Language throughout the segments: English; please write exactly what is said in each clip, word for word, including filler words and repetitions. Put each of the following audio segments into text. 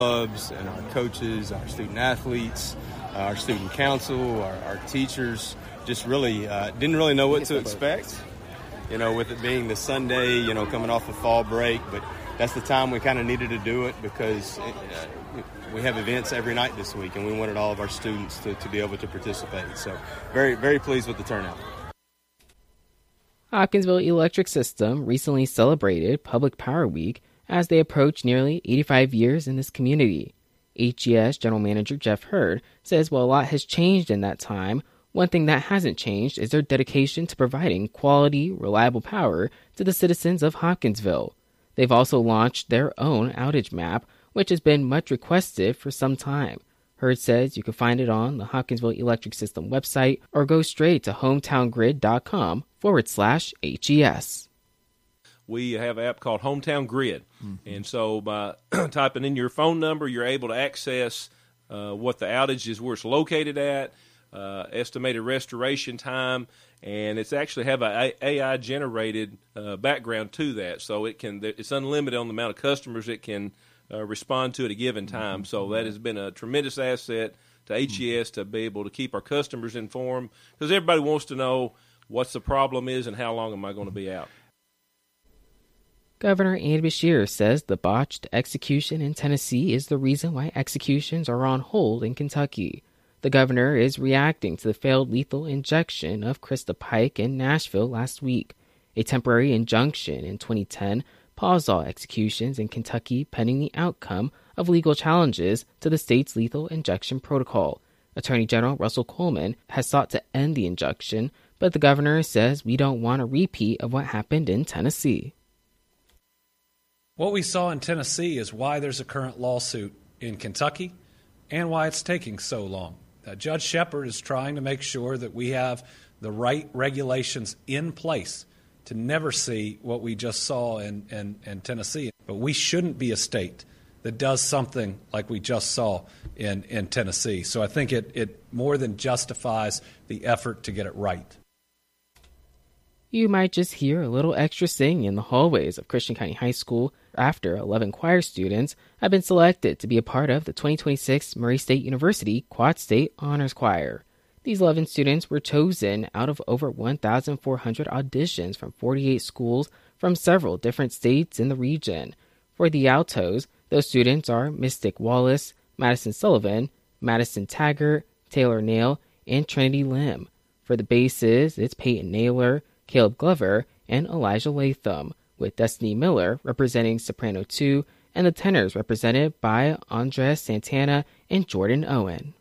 clubs and our coaches, our student athletes, uh, our student council, our, our teachers, just really uh, didn't really know what to expect, you know, with it being the Sunday, you know, coming off of fall break. But that's the time we kind of needed to do it because it, uh, we have events every night this week, and we wanted all of our students to, to be able to participate. So very, very pleased with the turnout. Hopkinsville Electric System recently celebrated Public Power Week as they approach nearly eighty-five years in this community. H E S General Manager Jeff Hurd says while a lot has changed in that time, one thing that hasn't changed is their dedication to providing quality, reliable power to the citizens of Hopkinsville. They've also launched their own outage map, which has been much requested for some time. Hurd says you can find it on the Hopkinsville Electric System website or go straight to hometowngrid.com forward slash HES. We have an app called Hometown Grid. Mm-hmm. And so by typing in your phone number, you're able to access uh, what the outage is, where it's located at, uh, estimated restoration time, and it's actually have a A I-generated uh, background to that. So it can it's unlimited on the amount of customers it can uh, respond to at a given time. Mm-hmm. So that has been a tremendous asset to H E S to be able to keep our customers informed because everybody wants to know what's the problem is and how long am I going to be out. Governor Andy Beshear says the botched execution in Tennessee is the reason why executions are on hold in Kentucky. The governor is reacting to the failed lethal injection of Krista Pike in Nashville last week. A temporary injunction in twenty ten paused all executions in Kentucky pending the outcome of legal challenges to the state's lethal injection protocol. Attorney General Russell Coleman has sought to end the injunction, but the governor says we don't want a repeat of what happened in Tennessee. What we saw in Tennessee is why there's a current lawsuit in Kentucky and why it's taking so long. Uh, Judge Shepard is trying to make sure that we have the right regulations in place to never see what we just saw in, in, in Tennessee. But we shouldn't be a state that does something like we just saw in, in Tennessee. So I think it, it more than justifies the effort to get it right. You might just hear a little extra singing in the hallways of Christian County High School after eleven choir students have been selected to be a part of the twenty twenty-six Murray State University Quad State Honors Choir. These eleven students were chosen out of over one thousand four hundred auditions from forty-eight schools from several different states in the region. For the altos, those students are Mystic Wallace, Madison Sullivan, Madison Taggart, Taylor Nail, and Trinity Lim. For the basses, it's Peyton Naylor, Caleb Glover, and Elijah Latham, with Destiny Miller representing soprano two, and the tenors represented by Andres Santana and Jordan Owen.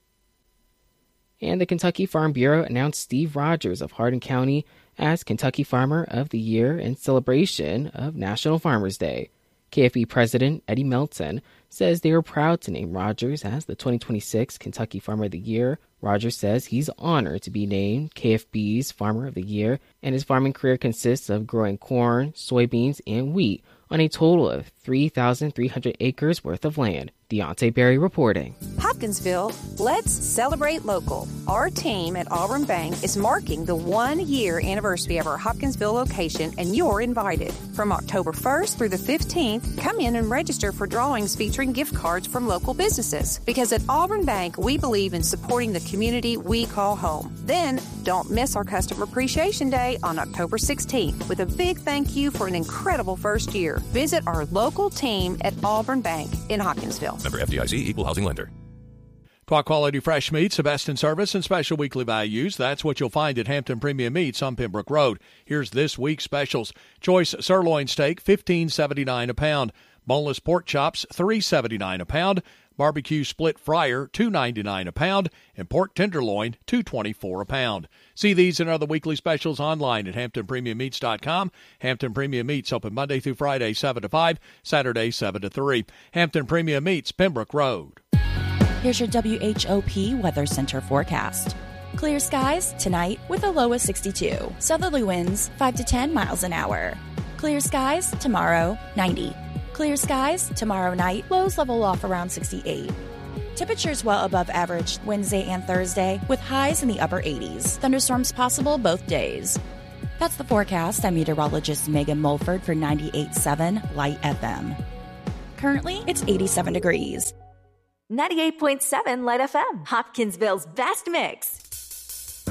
And the Kentucky Farm Bureau announced Steve Rogers of Hardin County as Kentucky Farmer of the Year in celebration of National Farmers Day. K F B President Eddie Melton says they are proud to name Rogers as the twenty twenty-six Kentucky Farmer of the Year. Rogers says he's honored to be named K F B's Farmer of the Year, and his farming career consists of growing corn, soybeans, and wheat on a total of three thousand three hundred acres worth of land. Deontay Berry reporting. Hopkinsville, let's celebrate local. Our team at Auburn Bank is marking the one-year anniversary of our Hopkinsville location, and you're invited. From October first through the fifteenth, come in and register for drawings featuring gift cards from local businesses. Because at Auburn Bank, we believe in supporting the community we call home. Then, don't miss our Customer Appreciation Day on October sixteenth with a big thank you for an incredible first year. Visit our local team at Auburn Bank in Hopkinsville. Member F D I C, Equal Housing Lender. Talk quality fresh meats, the best in service, and special weekly values. That's what you'll find at Hampton Premium Meats on Pembroke Road. Here's this week's specials. Choice sirloin steak, fifteen seventy-nine a pound. Boneless pork chops, three seventy-nine a pound. Barbecue split fryer, two ninety-nine a pound. And pork tenderloin, two twenty-four a pound. See these and other weekly specials online at hampton premium meats dot com. Hampton Premium Meats open Monday through Friday, seven to five, Saturday, seven to three. Hampton Premium Meats, Pembroke Road. Here's your W H O P Weather Center forecast. Clear skies tonight with a low of sixty-two. Southerly winds five to ten miles an hour. Clear skies tomorrow, ninety. Clear skies tomorrow night, lows level off around sixty-eight. Temperatures well above average Wednesday and Thursday with highs in the upper eighties. Thunderstorms possible both days. That's the forecast. I'm meteorologist Megan Mulford for ninety-eight point seven Light F M. Currently, it's eighty-seven degrees. ninety-eight point seven Light F M, Hopkinsville's best mix.